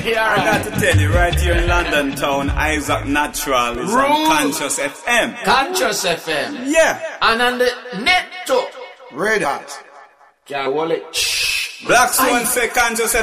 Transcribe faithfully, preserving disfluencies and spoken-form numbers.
Yeah, I got to tell you, right here in London town, Isaac Natural is Rude. on Conscious F M. Conscious F M. Yeah. And on the net too. Red Hot. Yeah, Wally. Black Swan say Conscious F M.